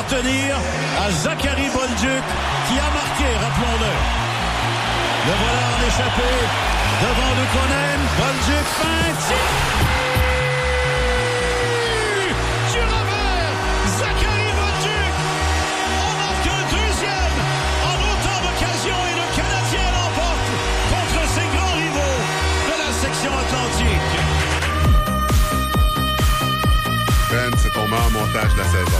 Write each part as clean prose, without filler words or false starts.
appartenir à Zachary Bolduc qui a marqué, rappelons-le. Le voilà en échappé devant Luukkonen. Bolduc feinte. Du revers, Zachary Bolduc. On marque un deuxième en autant d'occasions et le Canadien l'emporte contre ses grands rivaux de la section Atlantique. Ben, c'est ton meilleur montage de la saison.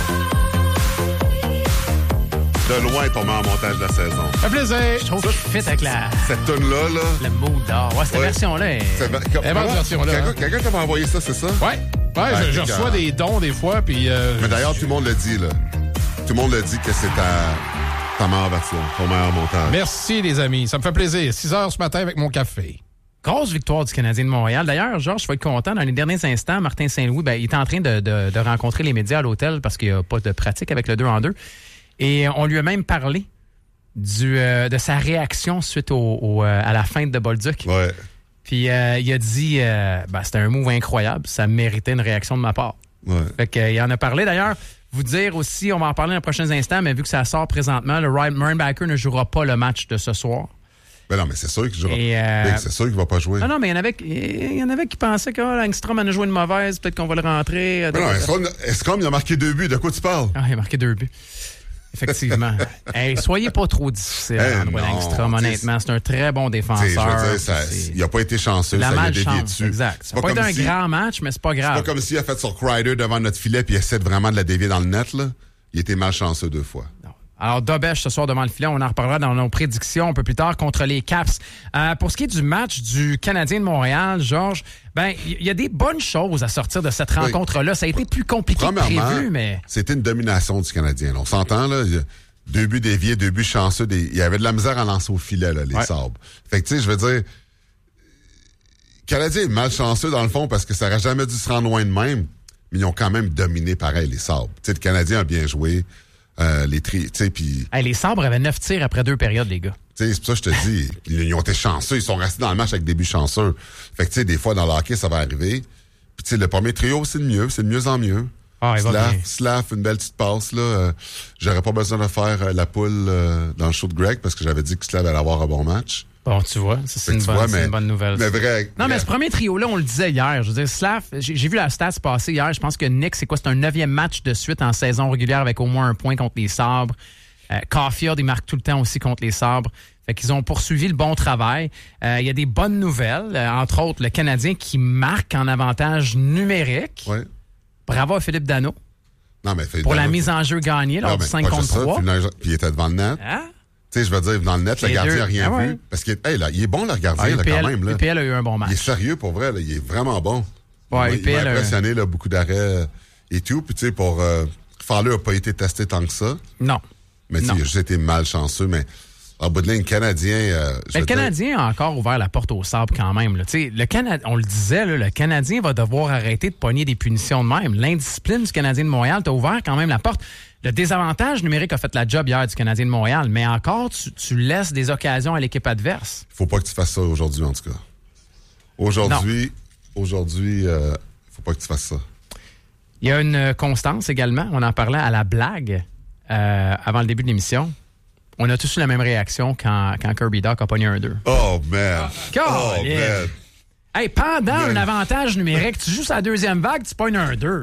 De loin, ton meilleur montage de la saison. Un plaisir. Je trouve qu'il fit avec cette toune-là, là. le mood d'or. Ouais, cette version-là est... Quelqu'un t'avait envoyé ça, c'est ça? Ouais, je reçois des dons des fois, puis... Mais d'ailleurs, tout le monde le dit, là. Tout le monde le dit que c'est ta meilleure version, ton meilleur montage. Merci, les amis. Ça me fait plaisir. 6 heures ce matin avec mon café. Grosse victoire du Canadien de Montréal. D'ailleurs, Georges, je vais être content. Dans les derniers instants, Martin Saint-Louis, il est en train de rencontrer les médias à l'hôtel parce qu'il n'y a pas de pratique avec le 2-en-2. Et on lui a même parlé de sa réaction suite à la feinte de Bolduc. Ouais. Puis il a dit c'était un move incroyable. Ça méritait une réaction de ma part. Ouais. Fait qu'il en a parlé. D'ailleurs, vous dire aussi, on va en parler dans les prochains instants, mais vu que ça sort présentement, le Ryan Murray ne jouera pas le match de ce soir. Ben non, mais c'est sûr qu'il jouera. C'est sûr qu'il va pas jouer. Non, mais il y en avait qui pensaient que Langstrom en a joué une mauvaise, peut-être qu'on va le rentrer. Non, Engstrom, il a marqué 2 buts. De quoi tu parles? Ah, il a marqué 2 buts. Effectivement. Soyez pas trop difficile, André Langstrom, honnêtement. C'est un très bon défenseur. Je veux dire, il n'a pas été chanceux. Ça, il a dévié dessus. Exact. Ça n'a pas été un grand match, mais c'est pas grave. C'est pas comme s'il a fait sur Kreider devant notre filet puis il essaie vraiment de la dévier dans le net, là. Il était malchanceux 2 fois. Non. Alors, Dobèche ce soir devant le filet, on en reparlera dans nos prédictions un peu plus tard contre les Caps. Pour ce qui est du match du Canadien de Montréal, Georges, il y a des bonnes choses à sortir de cette rencontre-là. Ça a été plus compliqué que prévu, mais... C'était une domination du Canadien. Là. On s'entend, là. 2 buts déviés, 2 buts chanceux. Il y avait de la misère à lancer au filet, là, les Sabres. Fait que, tu sais, je veux dire... Le Canadien est malchanceux, dans le fond, parce que ça n'aurait jamais dû se rendre loin de même. Mais ils ont quand même dominé, pareil, les Sabres. Tu sais, le Canadien a bien joué. Les Sabres avaient 9 tirs après 2 périodes, les gars. C'est pour ça que je te dis, ils ont été chanceux, ils sont restés dans le match avec des buts chanceux. Fait que des fois, dans le hockey, ça va arriver. Puis le premier trio, c'est de mieux en mieux. Slav, une belle petite passe, là. J'aurais pas besoin de faire la poule dans le show de Greg parce que j'avais dit que Slav allait avoir un bon match. Bon, tu vois, c'est une bonne nouvelle. Mais vrai. Non, mais ce premier trio-là, on le disait hier. Je veux dire, Slav, j'ai vu la stats passer hier. Je pense que Nick, c'est un 9e match de suite en saison régulière avec au moins 1 point contre les Sabres. Caulfield, il marque tout le temps aussi contre les Sabres. Fait qu'ils ont poursuivi le bon travail. Il y a des bonnes nouvelles. Entre autres, le Canadien qui marque en avantage numérique. Ouais. Bravo à Philippe Danault. Non, mais pour la mise en jeu gagnée lors du 5 contre 3. Puis il était devant le net. Hein? Tu sais, je veux dire, dans le net, le gardien n'a rien vu. Parce qu'il il est bon, le gardien, quand même. Là. UPL a eu un bon match. Il est sérieux, pour vrai. Là. Il est vraiment bon. Ouais, il m'a impressionné, là, beaucoup d'arrêts et tout. Puis, tu sais, pour... Fowler n'a pas été testé tant que ça. Non. Mais, tu sais, il a juste été malchanceux. Mais, en bout de ligne, le Canadien... le Canadien a encore ouvert la porte au Sabres quand même. Tu sais, on le disait, là, le Canadien va devoir arrêter de pogner des punitions de même. L'indiscipline du Canadien de Montréal t'a ouvert quand même la porte. Le désavantage numérique a fait la job hier du Canadien de Montréal, mais encore, tu laisses des occasions à l'équipe adverse. Il faut pas que tu fasses ça aujourd'hui, en tout cas. Aujourd'hui, faut pas que tu fasses ça. Il y a une constance également. On en parlait à la blague avant le début de l'émission. On a tous eu la même réaction quand Kirby Dach a pogné un 2. Oh, man! Man! Hey, pendant un avantage numérique, tu joues sa deuxième vague, tu pognes un 2.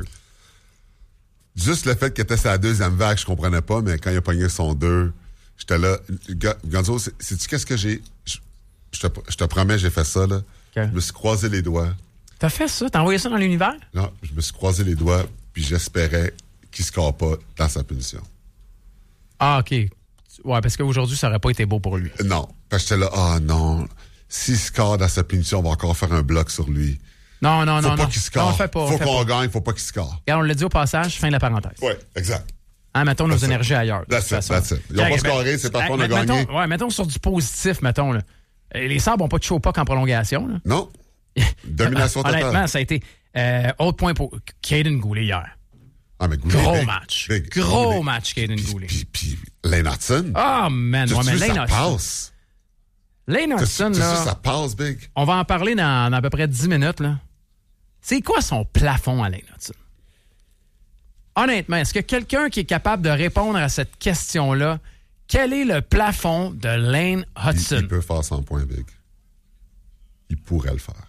Juste le fait qu'il était sa deuxième vague, je comprenais pas, mais quand il a pogné son 2, j'étais là. Gonzo, sais-tu qu'est-ce que j'ai... Je te promets, j'ai fait ça, là. Okay. Je me suis croisé les doigts. T'as fait ça? T'as envoyé ça dans l'univers? Non, je me suis croisé les doigts, puis j'espérais qu'il ne score pas dans sa punition. Ah, OK. Ouais, parce qu'aujourd'hui, ça aurait pas été beau pour lui. Non. Parce que j'étais là, non. S'il score dans sa punition, on va encore faire un bloc sur lui. Non. Faut pas qu'il score. Non, on fait pas. Faut qu'on gagne, faut pas qu'il score. Regarde, on l'a dit au passage, fin de la parenthèse. Oui, exact. Mettons nos énergies ailleurs. That's it. Ils n'ont pas scoré, c'est parfois on a gagné. Mettons sur du positif, mettons. Là. Les Sabres n'ont pas de choke-puck en prolongation. Là. Non. Domination totale. Honnêtement, ça a été autre point pour Caden Goulet hier. Ah, mais Goulet, gros match. Gros match, Caden Goulet. Puis Lane Hudson. Oh, man. Mais Lane Hudson. Passe. Lane Hudson, là. Ça passe, Big. On va en parler dans à peu près 10 minutes, là. C'est quoi son plafond à Lane Hudson? honnêtement, est-ce que quelqu'un qui est capable de répondre à cette question-là, quel est le plafond de Lane Hutson? Il peut faire 100 points, Big. Il pourrait le faire.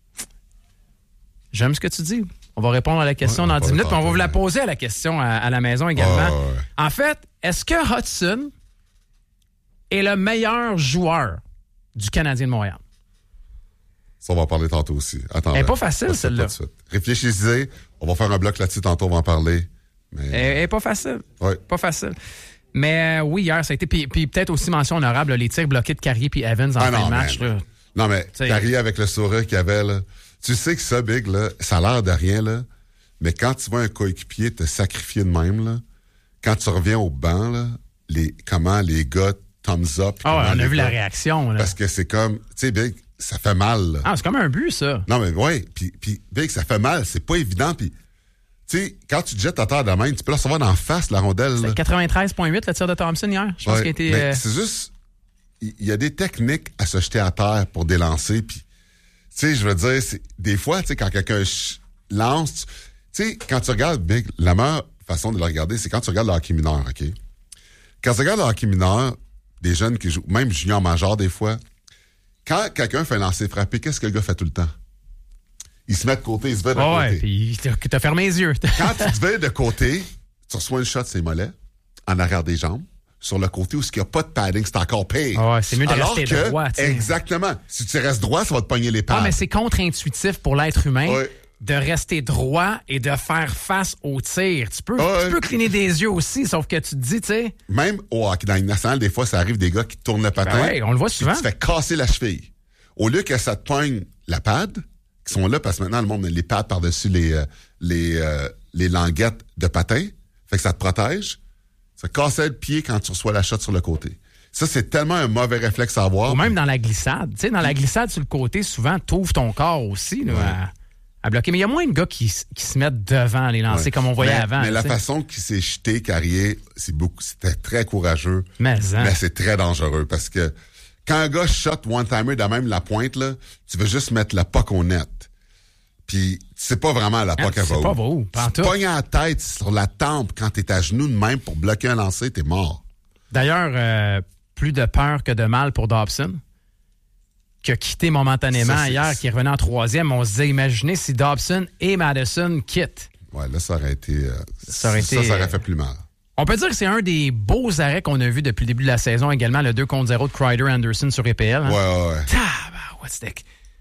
J'aime ce que tu dis. On va répondre à la question dans 10 minutes, puis on va vous la poser à la question à la maison également. En fait, est-ce que Hutson est le meilleur joueur du Canadien de Montréal? Ça, on va en parler tantôt aussi. Attends. Elle n'est pas facile, celle-là. Réfléchissez. On va faire un bloc là-dessus tantôt, on va en parler. Mais... Elle n'est pas facile. Ouais. Pas facile. Mais oui, hier, ça a été... Puis peut-être aussi mention honorable, les tirs bloqués de Carrier puis Evans en fin de match. Là. Non, mais Carrier avec le sourire qu'il avait, là, tu sais que ça, Big, là, ça a l'air de rien, là, mais quand tu vois un coéquipier te sacrifier de même, là, quand tu reviens au banc, là, comment les gars thumbs up. On a vu la réaction. Là. Parce que c'est comme, tu sais, Big, ça fait mal. Là. C'est comme un but, ça. Non, mais oui, puis Big, ça fait mal, c'est pas évident, puis tu sais, quand tu te jettes à terre de main, tu peux la recevoir d'en face, la rondelle. C'est 93,8 le tir de Thompson hier. Je pense qu'il a été... Mais c'est juste, il y a des techniques à se jeter à terre pour délancer, puis tu sais, je veux dire, des fois, tu sais, quand quelqu'un lance, tu sais, quand tu regardes Big, la meilleure façon de le regarder, c'est quand tu regardes le hockey mineur, OK? Quand tu regardes le hockey mineur, des jeunes qui jouent, même junior major des fois, quand quelqu'un fait un lancer frappé, qu'est-ce que le gars fait tout le temps? Il se met de côté, il se va de côté. Ouais, puis il t'a fermé les yeux. Quand tu te vas de côté, tu reçois une shot sur les mollets, en arrière des jambes, sur le côté où il n'y a pas de padding, c'est encore pire. Ouais, c'est mieux de rester droit. T'sais. Exactement. Si tu restes droit, ça va te pogner les pads. Mais c'est contre-intuitif pour l'être humain de rester droit et de faire face au tir. Tu peux cligner des yeux aussi, sauf que tu te dis, tu sais... Même au hockey, dans une nationale, des fois, ça arrive des gars qui tournent le patin. Ben on le voit souvent. Tu te fais casser la cheville. Au lieu que ça te pogne la pad, qui sont là, parce que maintenant, le monde met les pads par-dessus les languettes de patin, fait que ça te protège. Ça casse le pied quand tu reçois la shot sur le côté. Ça, c'est tellement un mauvais réflexe à avoir. Ou même dans la glissade. Tu sais, dans la glissade sur le côté, souvent, t'ouvres ton corps aussi là, à bloquer. Mais il y a moins de gars qui se mettent devant les lancers comme on voyait avant. Mais la façon qu'il s'est jeté, Carrier, c'était très courageux. Mais c'est très dangereux parce que quand un gars shot one-timer de même la pointe, là, tu veux juste mettre la puck au net. Puis, c'est pas vraiment la puck à va où. C'est pas où. Tu te pognes la tête sur la tempe quand t'es à genoux de même pour bloquer un lancer, t'es mort. D'ailleurs, plus de peur que de mal pour Dobson, qui a quitté momentanément hier, qui est revenu en 3e. On se disait, imaginez si Dobson et Madison quittent. Ouais, là, ça aurait été... ça aurait fait plus mal. On peut dire que c'est un des beaux arrêts qu'on a vu depuis le début de la saison également, le 2-0 de Kreider-Anderson sur EPL. Hein? Ouais.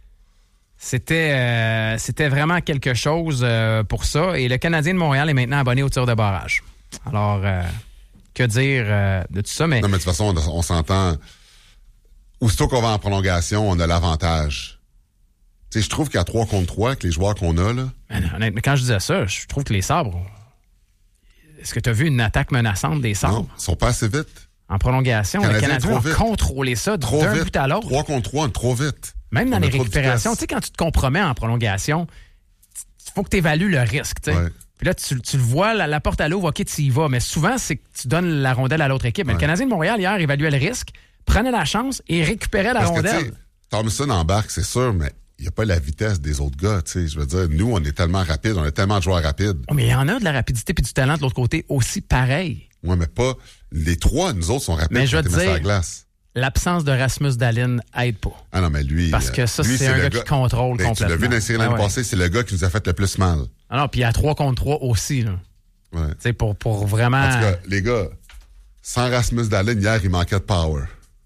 C'était vraiment quelque chose pour ça. Et le Canadien de Montréal est maintenant abonné au tir de barrage. Alors, que dire de tout ça? Mais... Non, mais de toute façon, on s'entend. Aussitôt qu'on va en prolongation, on a l'avantage. Tu sais, je trouve qu'à 3 contre 3, avec les joueurs qu'on a, là... Mais quand je disais ça, je trouve que les Sabres... Est-ce que tu as vu une attaque menaçante des Sabres? Non, ils sont pas assez vite. En prolongation, le Canadien a contrôlé ça d'un but à l'autre. 3 contre 3, trop vite. Même dans les récupérations, tu sais, quand tu te compromets en prolongation, il faut que tu évalues le risque, tu sais. Ouais. Puis là, tu le vois, la porte à l'eau, OK, tu y vas. Mais souvent, c'est que tu donnes la rondelle à l'autre équipe. Mais le Canadien de Montréal, hier, évaluait le risque, prenait la chance et récupérait la rondelle. Thompson embarque, c'est sûr, mais il n'y a pas la vitesse des autres gars, tu sais. Je veux dire, nous, on est tellement rapides, on a tellement de joueurs rapides. Oh, mais il y en a de la rapidité puis du talent de l'autre côté aussi pareil. Oui, mais pas... Les trois, nous autres, sont rapides. Mais je veux te dire, la glace. L'absence de Rasmus Dahlin aide pas. Ah non, mais lui... Parce que ça, c'est un gars qui contrôle complètement. Tu l'as vu dans la série l'année passée, c'est le gars qui nous a fait le plus mal. Ah non, puis à 3 contre 3 aussi, là. Ouais. Tu sais, pour vraiment... En tout cas, les gars, sans Rasmus Dahlin, hier, il manquait de power.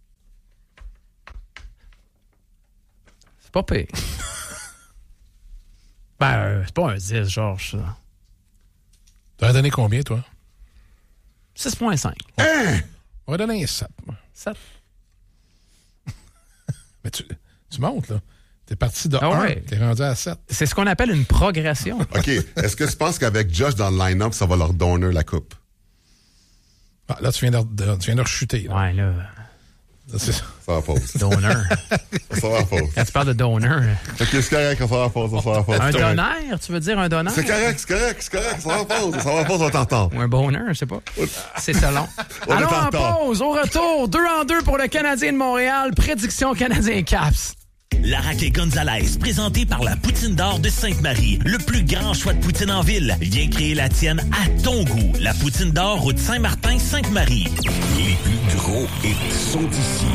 C'est pas pire. C'est pas un 10, Georges, ça. T'aurais donné combien, toi? 6,5. Hein? On va donner un 7. 7. Mais tu montes, là. T'es parti de 1, t'es rendu à 7. C'est ce qu'on appelle une progression. OK. Est-ce que tu penses qu'avec Josh dans le line-up, ça va leur donner la coupe? Ah, là, tu viens de rechuter. Là. Ouais, là... Ça va pause. Donneur. Ça va pause. Quand tu parles de donneur... OK, c'est correct, ça va pause. Un donneur, tu veux dire un donneur? C'est correct, ça va pause, on t'entend. Ou un bonheur, je sais pas. C'est selon. Allons en pause, au retour, 2-2 pour le Canadien de Montréal, prédiction Canadien Caps. Laraque Gonzalez, présenté par la Poutine d'Or de Sainte-Marie. Le plus grand choix de poutine en ville. Viens créer la tienne à ton goût. La Poutine d'Or, route Saint-Martin, Sainte-Marie. Les plus gros hits sont ici.